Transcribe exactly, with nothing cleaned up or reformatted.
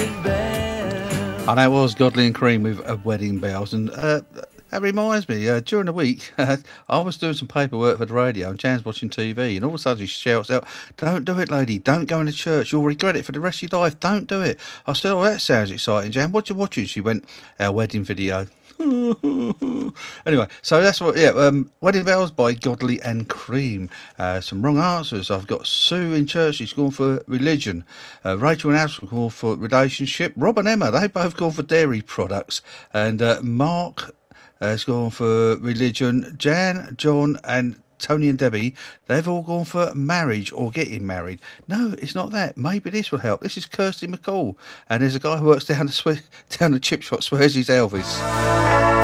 And that was Godley and Cream with uh, Wedding Bells. And uh, that reminds me, uh, during the week, uh, I was doing some paperwork for the radio and Jan's watching T V. And all of a sudden she shouts out, "Don't do it, lady. Don't go into church. You'll regret it for the rest of your life. Don't do it." I said, "Oh, that sounds exciting, Jan. What you watching?" She went, "Our wedding video." Anyway, so that's what, yeah, um, Wedding Bells by Godley and Cream. Uh, some wrong answers. I've got Sue in church, she's gone for religion. Uh, Rachel and Alice have gone for relationship. Rob and Emma, they both gone for dairy products. And uh, Mark has gone for religion. Jan, John, and Tony and Debbie, they've all gone for marriage or getting married. No, it's not that. Maybe this will help. This is Kirsty McCall. And there's a guy who works down the, swe- down the chip shop, swears he's Elvis.